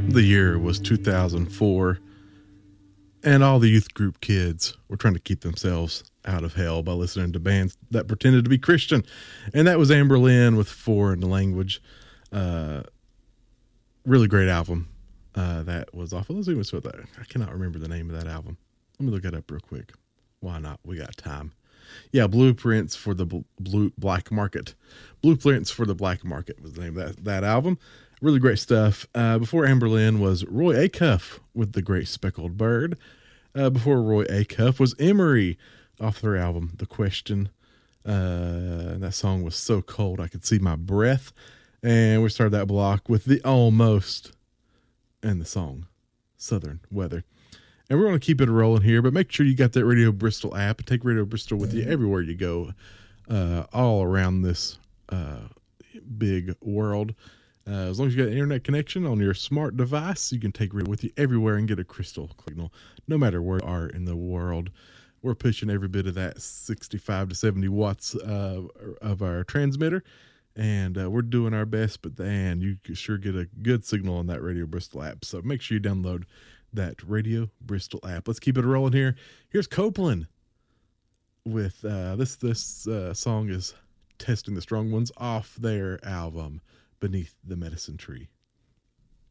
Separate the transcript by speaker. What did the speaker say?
Speaker 1: The year was 2004, and all the youth group kids were trying to keep themselves out of hell by listening to bands that pretended to be Christian. And that was Amberlynn with Foreign Language. Really great album. That was off. Let's see what's with that. I cannot remember the name of that album. Let me look it up real quick. Why not? We got time. Yeah, Blueprints for the Black Market. Blueprints for the Black Market was the name of that album. Really great stuff. Before Amberlynn was Roy Acuff with The Great Speckled Bird. Before Roy Acuff was Emery off their album, The Question. And that song was So Cold I Could See My Breath. And we started that block with The Almost and the song Southern Weather. And we're going to keep it rolling here, but make sure you got that Radio Bristol app. Take Radio Bristol with you everywhere you go, all around this big world. As long as you got an internet connection on your smart device, you can take it with you everywhere and get a crystal signal, no matter where you are in the world. We're pushing every bit of that 65 to 70 watts of our transmitter, and we're doing our best, but then you can sure get a good signal on that Radio Bristol app. So make sure you download that Radio Bristol app. Let's keep it rolling here. Here's Copeland with this song is Testing the Strong Ones off their album Beneath the Medicine Tree.